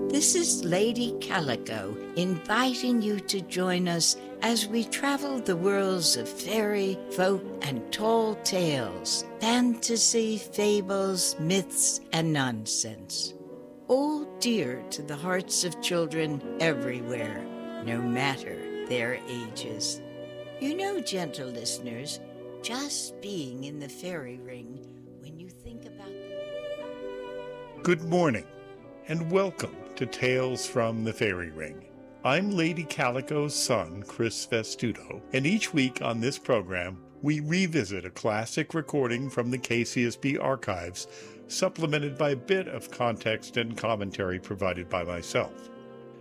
This is Lady Calico inviting you to join us as we travel the worlds of fairy, folk, and tall tales, fantasy, fables, myths, and nonsense. All dear to the hearts of children everywhere, no matter their ages. You know, gentle listeners, just being in the fairy ring when you think about them. Good morning, and welcome to Tales from the Fairy Ring. I'm Lady Calico's son, Chris Vestuto, and each week on this program, we revisit a classic recording from the KCSB archives, supplemented by a bit of context and commentary provided by myself.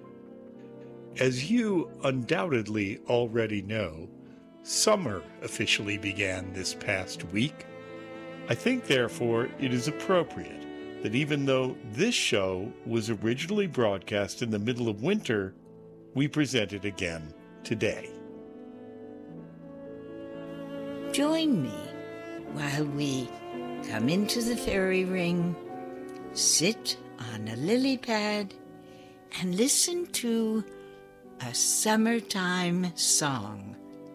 As you undoubtedly already know, summer officially began this past week. I think, therefore, it is appropriate that even though this show was originally broadcast in the middle of winter, we present it again today. Join me while we come into the fairy ring, sit on a lily pad, and listen to a summertime song.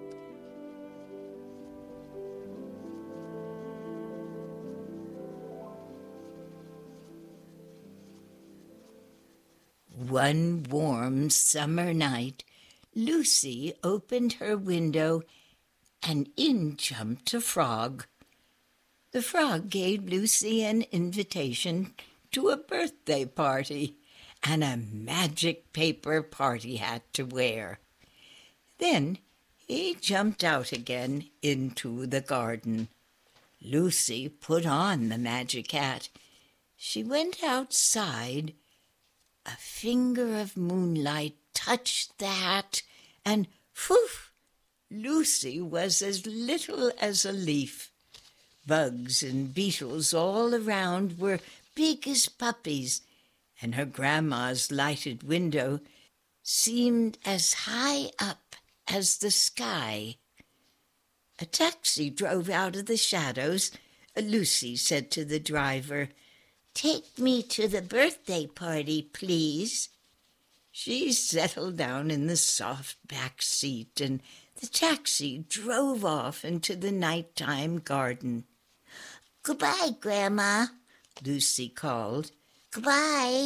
One warm summer night, Lucy opened her window and in jumped a frog. The frog gave Lucy an invitation to a birthday party and a magic paper party hat to wear. Then he jumped out again into the garden. Lucy put on the magic hat. She went outside. A finger of moonlight touched the hat, and poof! Lucy was as little as a leaf. Bugs and beetles all around were big as puppies, and her grandma's lighted window seemed as high up as the sky. A taxi drove out of the shadows. Lucy said to the driver, "Take me to the birthday party, please." She settled down in the soft back seat, and the taxi drove off into the nighttime garden. "Goodbye, Grandma," Lucy called. "Goodbye."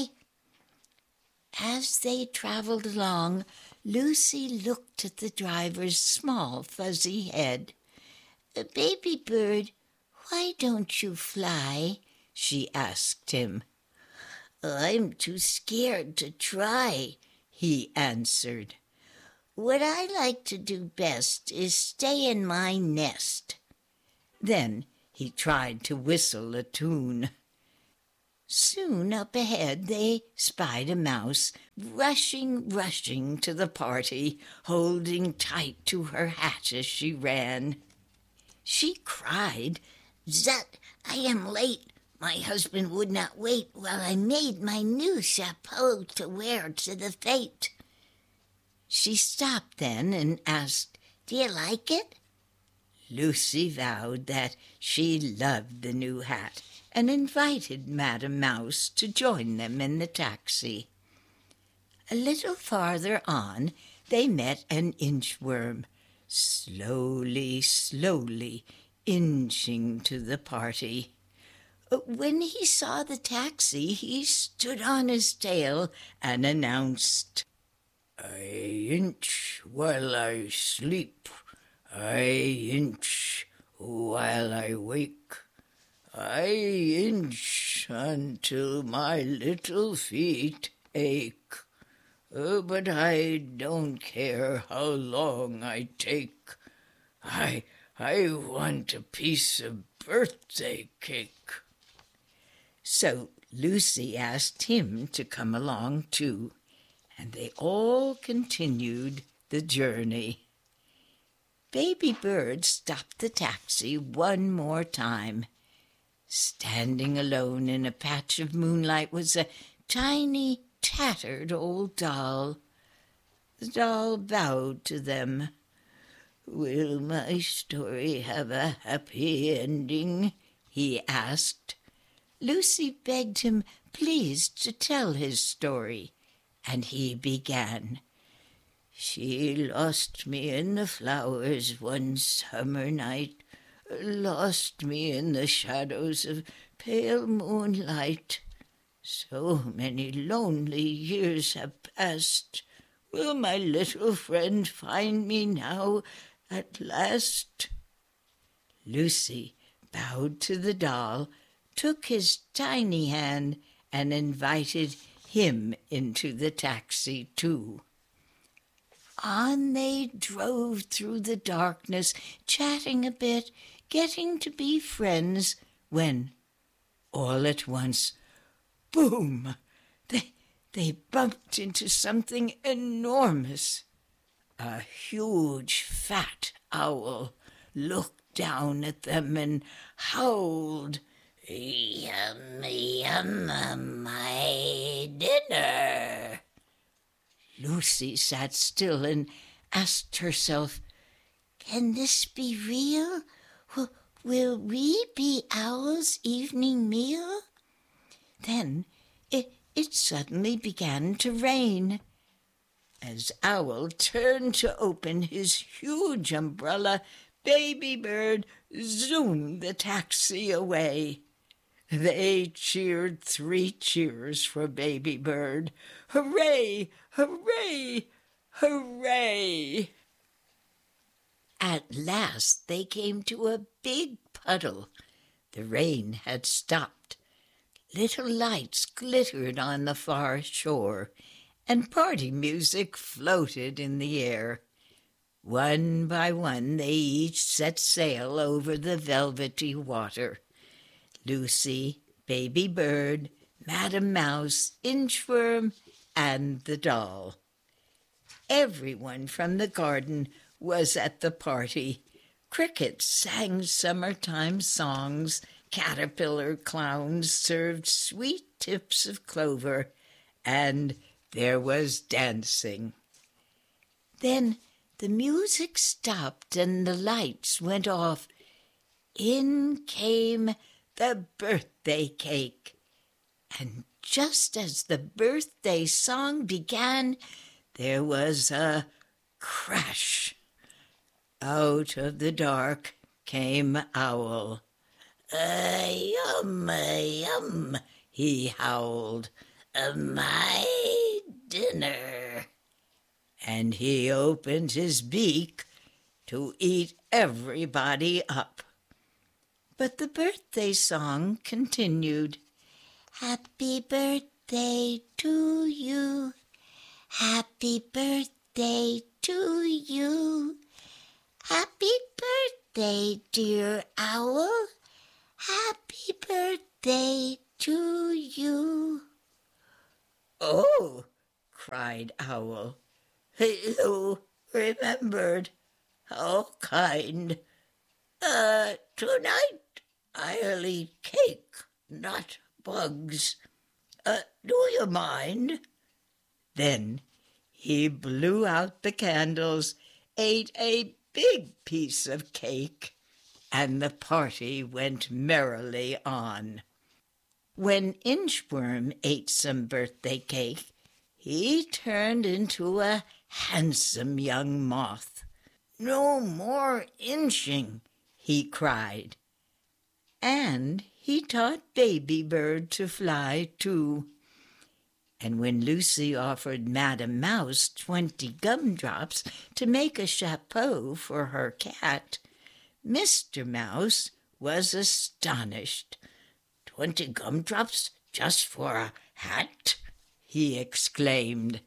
As they traveled along, Lucy looked at the driver's small, fuzzy head. "Baby bird, why don't you fly?" she asked him. "I'm too scared to try," he answered. "What I like to do best is stay in my nest." Then he tried to whistle a tune. Soon up ahead they spied a mouse, rushing to the party, holding tight to her hat as she ran. She cried, "Zut, I am late. My husband would not wait while I made my new chapeau to wear to the fete." She stopped then and asked, "Do you like it?" Lucy vowed that she loved the new hat and invited Madame Mouse to join them in the taxi. A little farther on, they met an inchworm, slowly inching to the party. When he saw the taxi, he stood on his tail and announced, "I inch while I sleep, I inch while I wake, I inch until my little feet ache, but I don't care how long I take. I want a piece of birthday cake." So Lucy asked him to come along too, and they all continued the journey. Baby Bird stopped the taxi one more time. Standing alone in a patch of moonlight was a tiny, tattered old doll. The doll bowed to them. "Will my story have a happy ending?" he asked. Lucy begged him please to tell his story. and he began. She lost me in the flowers one summer night, lost me in the shadows of pale moonlight. So many lonely years have passed. Will my little friend find me now at last? Lucy bowed to the doll, took his tiny hand, and invited him into the taxi, too. On they drove through the darkness, chatting a bit, getting to be friends, when, all at once, boom! They bumped into something enormous. A huge, fat owl looked down at them and howled, "Yum, yum, my dinner." Lucy sat still and asked herself, "Can this be real? Will we be Owl's evening meal?" Then it suddenly began to rain. As Owl turned to open his huge umbrella, Baby Bird zoomed the taxi away. They cheered 3 cheers for Baby Bird. Hooray! Hooray! Hooray! At last they came to a big puddle. The rain had stopped. Little lights glittered on the far shore, and party music floated in the air. One by one they each set sail over the velvety water. Lucy, Baby Bird, Madam Mouse, Inchworm, and the doll. Everyone from the garden was at the party. Crickets sang summertime songs. Caterpillar clowns served sweet tips of clover, and there was dancing. Then the music stopped and the lights went off. In came the birthday cake, and just as the birthday song began, there was a crash. Out of the dark came Owl. "Yum, yum," he howled, "my dinner." And he opened his beak to eat everybody up. But the birthday song continued. "Happy birthday to you. Happy birthday to you. Happy birthday, dear Owl. Happy birthday to you." "Oh," cried Owl, "you remembered. How kind. Tonight I'll eat cake, not bugs. Do you mind?" Then he blew out the candles, ate a big piece of cake, and the party went merrily on. When Inchworm ate some birthday cake, he turned into a handsome young moth. "No more inching," he cried. And he taught Baby Bird to fly, too. And when Lucy offered Madam Mouse 20 gumdrops to make a chapeau for her cat, Mr. Mouse was astonished. "20 gumdrops just for a hat?" he exclaimed.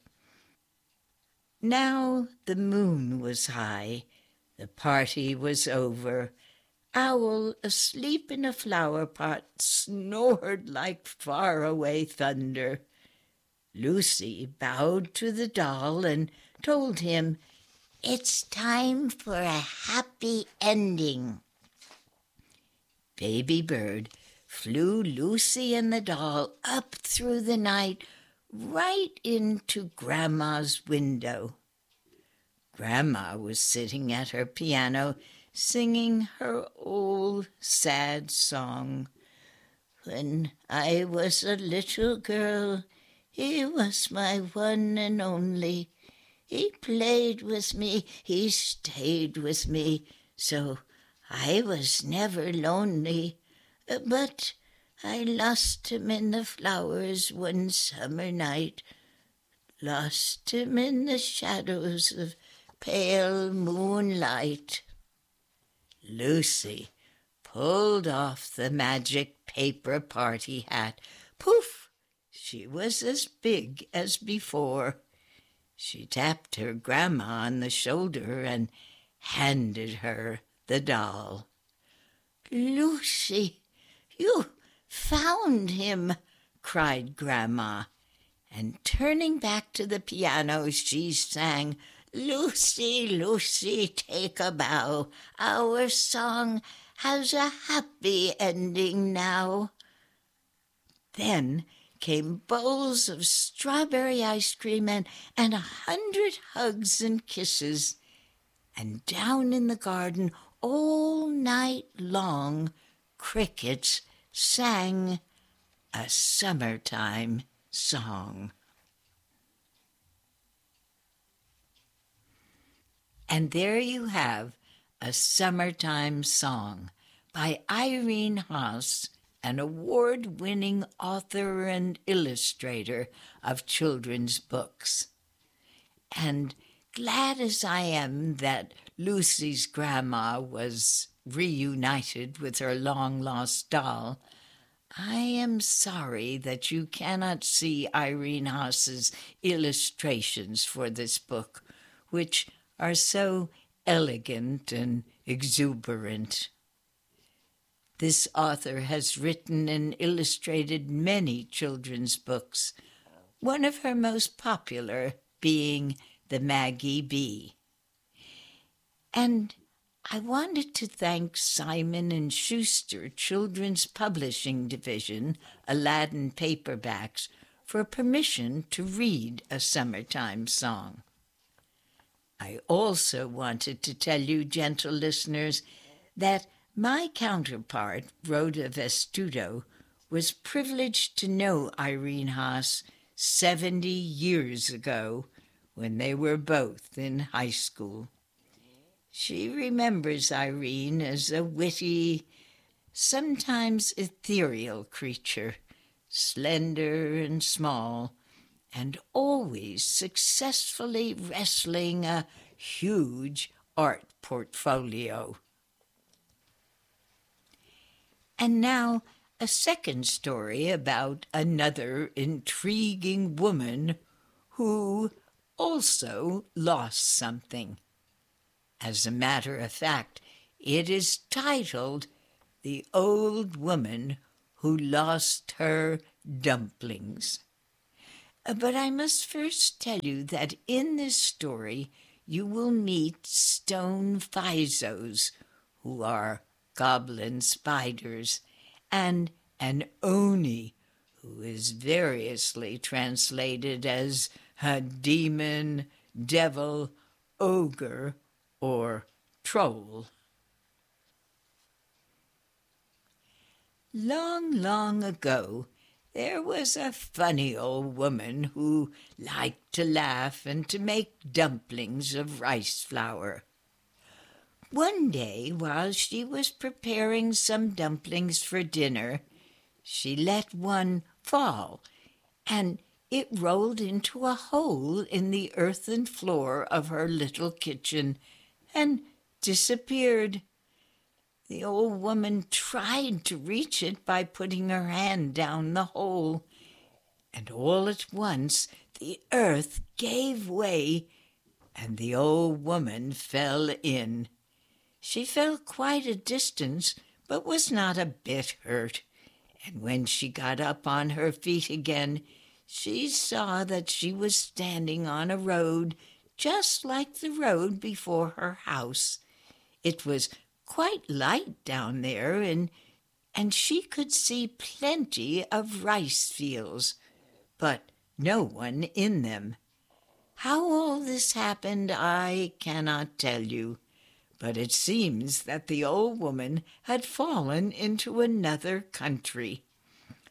Now the moon was high. The party was over. Owl, asleep in a flower pot, snored like far-away thunder. Lucy bowed to the doll and told him, "It's time for a happy ending." Baby Bird flew Lucy and the doll up through the night, right into Grandma's window. Grandma was sitting at her piano, singing her old sad song. "When I was a little girl, He was my one and only. He played with me, he stayed with me, so I was never lonely. But I lost him in the flowers one summer night, lost him in the shadows of pale moonlight. Lucy pulled off the magic paper party hat. Poof! She was as big as before. She tapped her grandma on the shoulder and handed her the doll. "Lucy, you found him!" cried Grandma. And turning back to the piano, she sang, "Lucy, Lucy, take a bow. Our song has a happy ending now." Then came bowls of strawberry ice cream and 100 hugs and kisses. And down in the garden all night long, crickets sang a summertime song. And there you have A Summertime Song by Irene Haas, an award-winning author and illustrator of children's books. And glad as I am that Lucy's grandma was reunited with her long-lost doll, I am sorry that you cannot see Irene Haas's illustrations for this book, which are so elegant and exuberant. This author has written and illustrated many children's books, one of her most popular being The Maggie Bee. And I wanted to thank Simon & Schuster Children's Publishing Division, Aladdin Paperbacks, for permission to read A Summertime Song. I also wanted to tell you, gentle listeners, that my counterpart, Rhoda Vestudo, was privileged to know Irene Haas 70 years ago when they were both in high school. She remembers Irene as a witty, sometimes ethereal creature, slender and small, and always successfully wrestling a huge art portfolio. And now a second story about another intriguing woman who also lost something. As a matter of fact, it is titled The Old Woman Who Lost Her Dumplings. But I must first tell you that in this story you will meet stone phizos, who are goblin spiders, and an oni, who is variously translated as a demon, devil, ogre, or troll. Long, long ago, there was a funny old woman who liked to laugh and to make dumplings of rice flour. One day, while she was preparing some dumplings for dinner, she let one fall, and it rolled into a hole in the earthen floor of her little kitchen and disappeared. The old woman tried to reach it by putting her hand down the hole, and all at once the earth gave way, and the old woman fell in. She fell quite a distance, but was not a bit hurt, and when she got up on her feet again, she saw that she was standing on a road just like the road before her house. It was quite light down there, and she could see plenty of rice fields, but no one in them. How all this happened I cannot tell you, but it seems that the old woman had fallen into another country.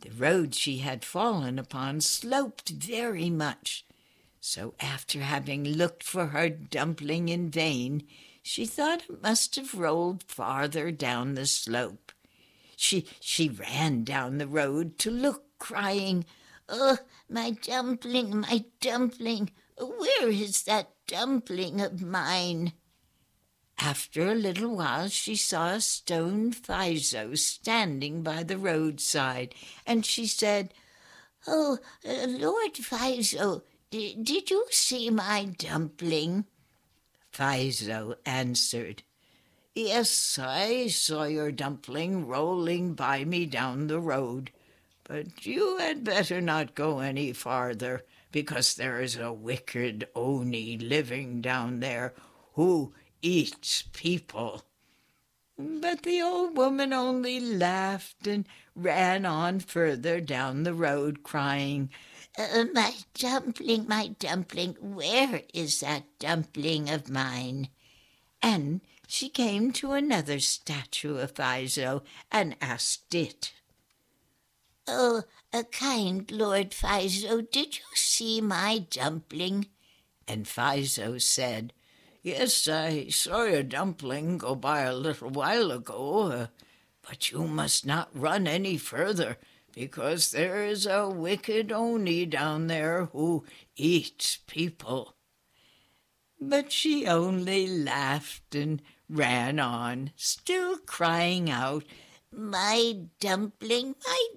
The road she had fallen upon sloped very much, so after having looked for her dumpling in vain, she thought it must have rolled farther down the slope. She ran down the road to look, crying, "Oh, my dumpling, my dumpling! Where is that dumpling of mine?" After a little while she saw a stone Fizo standing by the roadside, and she said, "Oh, Lord Fizo, did you see my dumpling?" Fizo answered, "Yes, I saw your dumpling rolling by me down the road, but you had better not go any farther, because there is a wicked Oni living down there who eats people." But the old woman only laughed and ran on further down the road, crying, "My dumpling, where is that dumpling of mine?" And she came to another statue of Fizo and asked it, "Oh, kind Lord Fizo, did you see my dumpling?" And Fizo said, "Yes, I saw your dumpling go by a little while ago, but you must not run any further, because there is a wicked Oni down there who eats people." But she only laughed and ran on, still crying out, "My dumpling,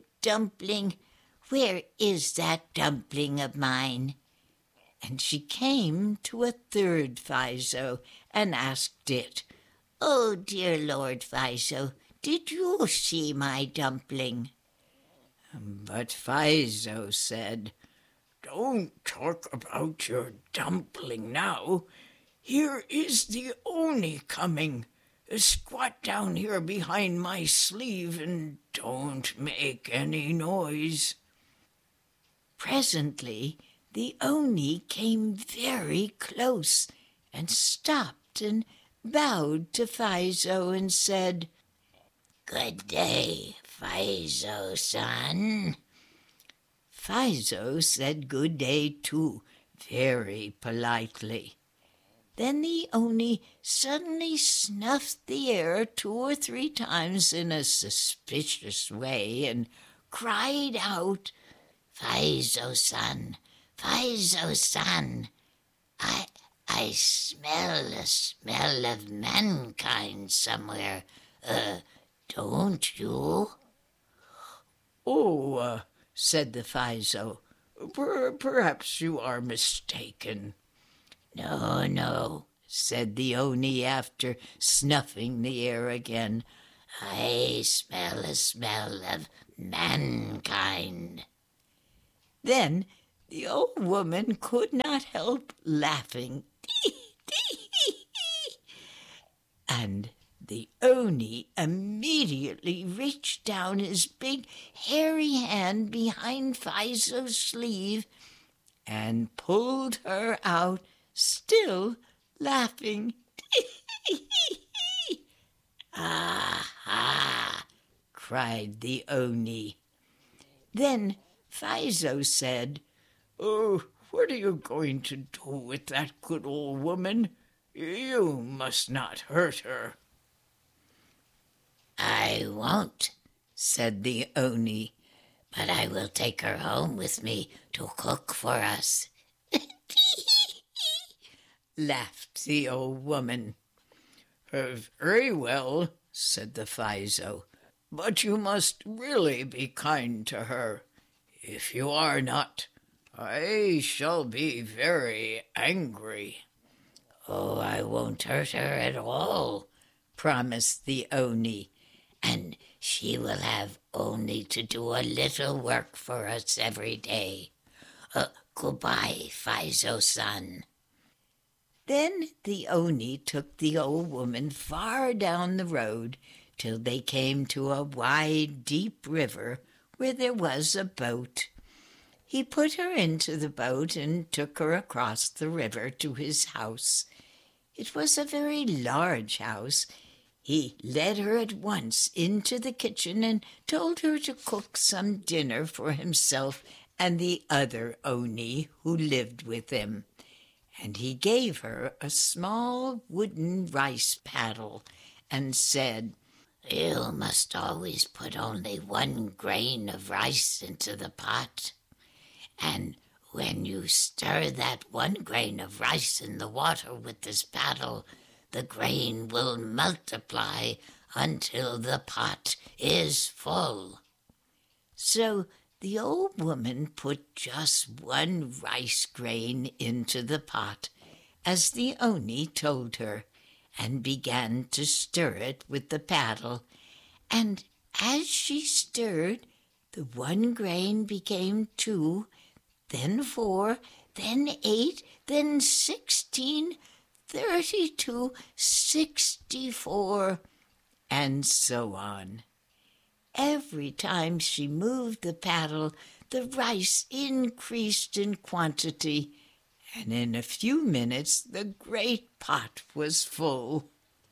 where is that dumpling of mine?" And she came to a third Fizo and asked it, "Oh, dear Lord Fizo, did you see my dumpling?" But Fizo said, "Don't talk about your dumpling now. Here is the Oni coming. Squat down here behind my sleeve and don't make any noise." Presently the Oni came very close and stopped and bowed to Fizo and said, "Good day, Fizo-san." Fizo said good day too, very politely. Then the Oni suddenly snuffed the air 2 or 3 times in a suspicious way and cried out, "Fizo-san, Fizo-san, I smell a smell of mankind somewhere. Don't you?" "Oh," said the Fizo, "perhaps you are mistaken." No, said the Oni after snuffing the air again. "I smell a smell of mankind." Then the old woman could not help laughing. And the Oni immediately reached down his big hairy hand behind Fizo's sleeve and pulled her out, still laughing. "Aha!" cried the Oni. Then Fizo said, "Oh, what are you going to do with that good old woman? You must not hurt her." "I won't," said the Oni, "but I will take her home with me to cook for us." Laughed the old woman. "Very well," said the Fizo, "but you must really be kind to her. If you are not, I shall be very angry." "Oh, I won't hurt her at all," promised the Oni, "and she will have only to do a little work for us every day. Goodbye, Fizo-san." Then the Oni took the old woman far down the road till they came to a wide, deep river where there was a boat. He put her into the boat and took her across the river to his house. It was a very large house. He led her at once into the kitchen and told her to cook some dinner for himself and the other Oni who lived with him. And he gave her a small wooden rice paddle and said, "You must always put only 1 grain of rice into the pot. And when you stir that 1 grain of rice in the water with this paddle, the grain will multiply until the pot is full." So the old woman put just 1 rice grain into the pot, as the Oni told her, and began to stir it with the paddle. And as she stirred, the 1 grain became 2, then 4, then 8, then 16, 32, 64, and so on. Every time she moved the paddle, the rice increased in quantity, and in a few minutes the great pot was full.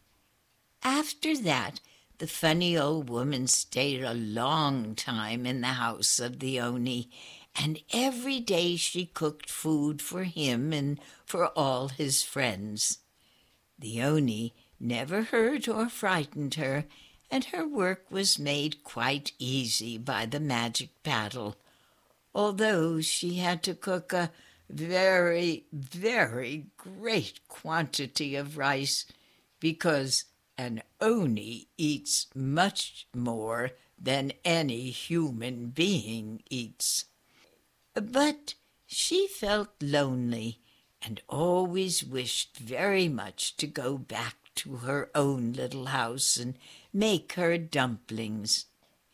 After that, the funny old woman stayed a long time in the house of the Oni, and every day she cooked food for him and for all his friends. The Oni never hurt or frightened her, and her work was made quite easy by the magic paddle, although she had to cook a very, very great quantity of rice, because an Oni eats much more than any human being eats. But she felt lonely and always wished very much to go back to her own little house and make her dumplings.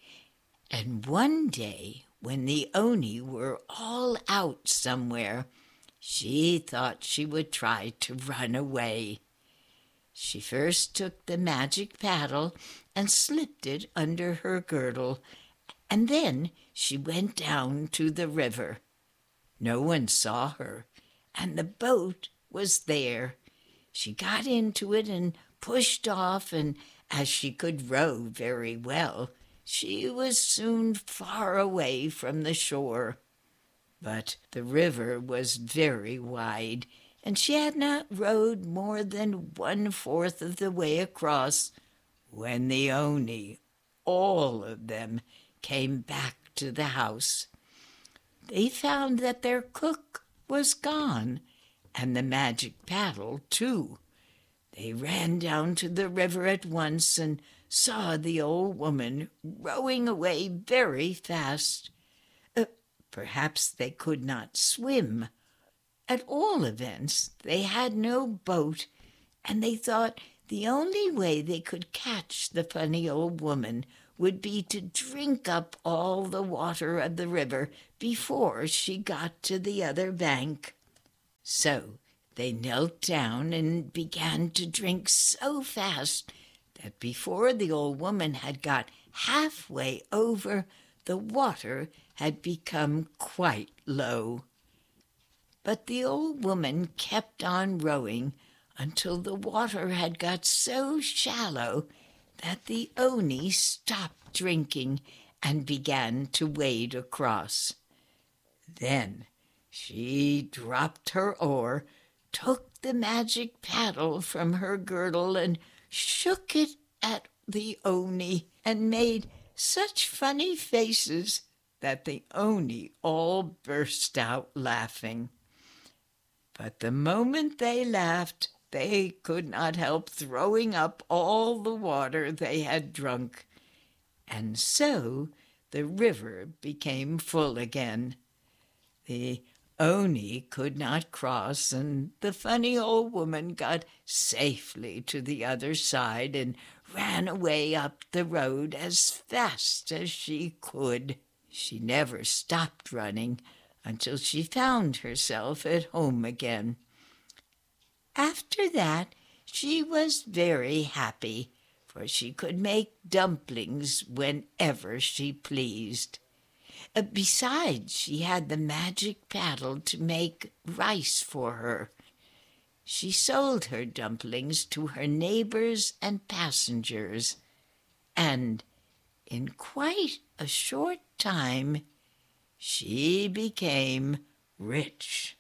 And one day, when the Oni were all out somewhere, she thought she would try to run away. She first took the magic paddle and slipped it under her girdle, and then she went down to the river. No one saw her, and the boat was there. She got into it and pushed off, and as she could row very well, she was soon far away from the shore. But the river was very wide, and she had not rowed more than 1/4 of the way across when the Oni, all of them, came back to the house. They found that their cook was gone, and the magic paddle too. They ran down to the river at once and saw the old woman rowing away very fast. Perhaps they could not swim. At all events, they had no boat, and they thought the only way they could catch the funny old woman would be to drink up all the water of the river before she got to the other bank. So they knelt down and began to drink so fast that before the old woman had got halfway over, the water had become quite low. But the old woman kept on rowing until the water had got so shallow that the Oni stopped drinking and began to wade across. Then she dropped her oar, took the magic paddle from her girdle and shook it at the Oni, and made such funny faces that the Oni all burst out laughing. But the moment they laughed, they could not help throwing up all the water they had drunk, and so the river became full again. The Oni could not cross, and the funny old woman got safely to the other side and ran away up the road as fast as she could. She never stopped running until she found herself at home again. After that, she was very happy, for she could make dumplings whenever she pleased. Besides, she had the magic paddle to make rice for her. she sold her dumplings to her neighbors and passengers, and in quite a short time she became rich.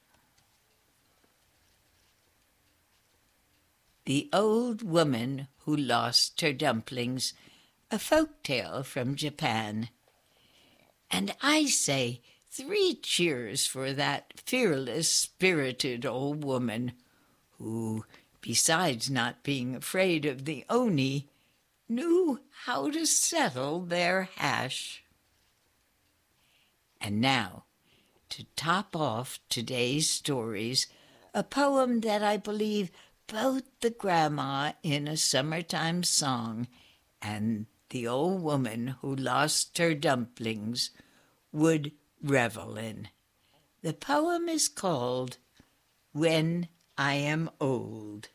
The Old Woman Who Lost Her Dumplings, a folk tale from Japan. And I say 3 cheers for that fearless, spirited old woman who, besides not being afraid of the Oni, knew how to settle their hash. And now, to top off today's stories, a poem that I believe both the grandma in A Summertime Song and the old woman who lost her dumplings would revel in. The poem is called When I Am Old.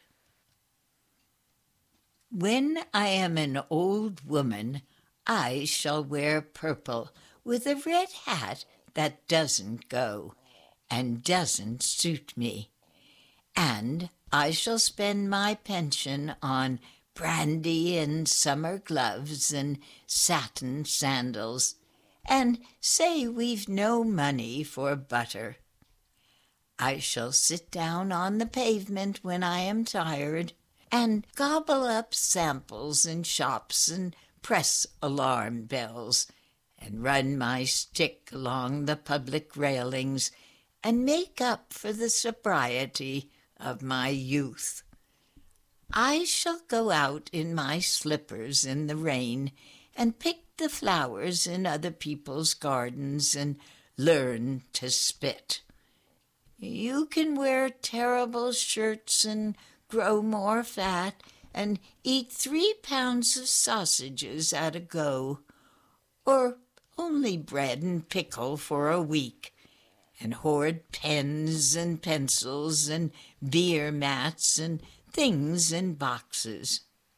When I am an old woman, I shall wear purple with a red hat that doesn't go and doesn't suit me. And I shall spend my pension on brandy and summer gloves and satin sandals, and say we've no money for butter. I shall sit down on the pavement when I am tired and gobble up samples in shops and press alarm bells and run my stick along the public railings and make up for the sobriety of my youth. I shall go out in my slippers in the rain and pick the flowers in other people's gardens and learn to spit. You can wear terrible shirts and grow more fat and eat 3 pounds of sausages at a go, or only bread and pickle for a week, and hoard pens and pencils and beer mats and things in boxes.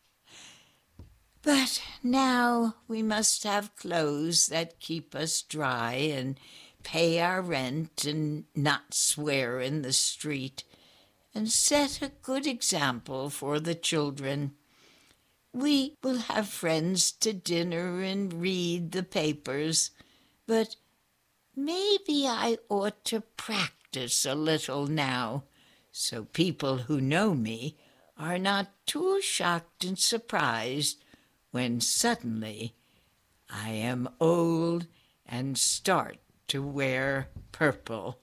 But now we must have clothes that keep us dry and pay our rent and not swear in the street and set a good example for the children. We will have friends to dinner and read the papers, but maybe I ought to practice a little now, so people who know me are not too shocked and surprised when suddenly I am old and start to wear purple.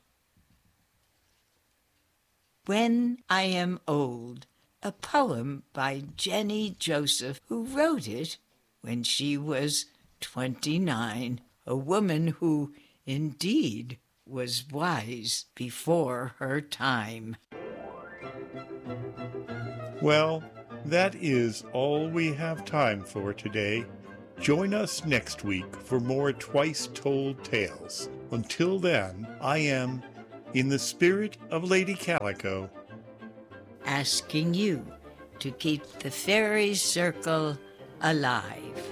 When I Am Old, a poem by Jenny Joseph, who wrote it when she was 29, a woman who indeed was wise before her time. Well, that is all we have time for today. Join us next week for more Twice Told Tales. Until then, I am, in the spirit of Lady Calico, asking you to keep the fairy circle alive.